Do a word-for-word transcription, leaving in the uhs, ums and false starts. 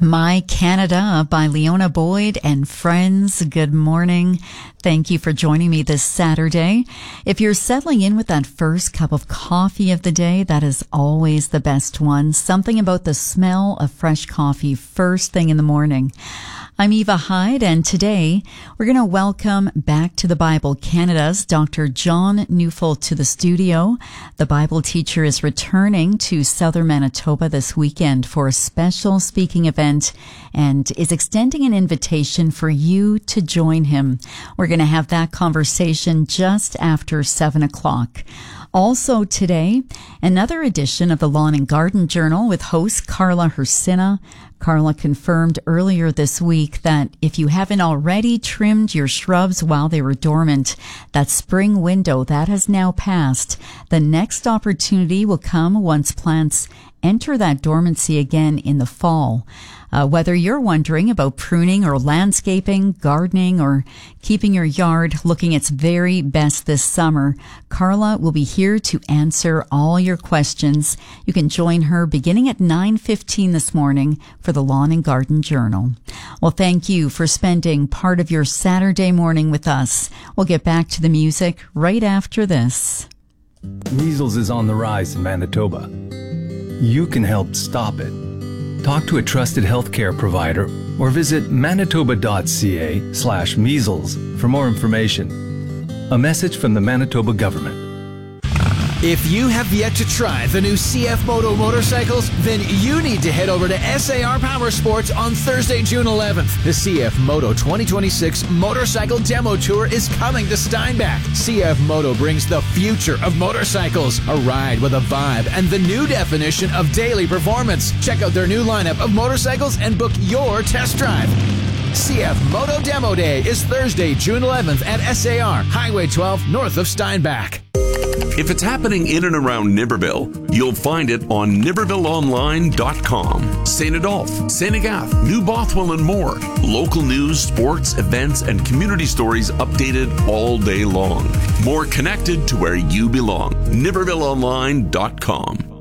My Canada by Leona Boyd and friends. Good morning. Thank you for joining me this Saturday. If you're settling in with that first cup of coffee of the day, that is always the best one. Something about the smell of fresh coffee first thing in the morning. I'm Eva Hyde, and today we're going to welcome back to the Bible Canada's Doctor John Neufeld to the studio. The Bible teacher is returning to southern Manitoba this weekend for a special speaking event and is extending an invitation for you to join him. We're going to have that conversation just after seven o'clock. Also today, another edition of the Lawn and Garden Journal with host Carla Hersina. Carla confirmed earlier this week that if you haven't already trimmed your shrubs while they were dormant, that spring window, that has now passed. The next opportunity will come once plants enter that dormancy again in the fall. Uh, whether you're wondering about pruning or landscaping, gardening, or keeping your yard looking its very best this summer, Carla will be here to answer all your questions. You can join her beginning at nine fifteen this morning for the Lawn and Garden Journal. Well, thank you for spending part of your Saturday morning with us. We'll get back to the music right after this. Measles is on the rise in Manitoba. You can help stop it. Talk to a trusted healthcare provider or visit manitoba.ca slash measles for more information. A message from the Manitoba government. If you have yet to try the new C F Moto motorcycles, then you need to head over to S A R Power Sports on Thursday, June eleventh. The C F Moto twenty twenty-six Motorcycle Demo Tour is coming to Steinbach. C F Moto brings the future of motorcycles, a ride with a vibe, and the new definition of daily performance. Check out their new lineup of motorcycles and book your test drive. C F Moto Demo Day is Thursday, June eleventh at S A R, Highway twelve, north of Steinbach. If it's happening in and around Niverville, you'll find it on niverville online dot com. Saint Adolphe, Saint Agathe, New Bothwell, and more. Local news, sports, events, and community stories updated all day long. More connected to where you belong. niverville online dot com.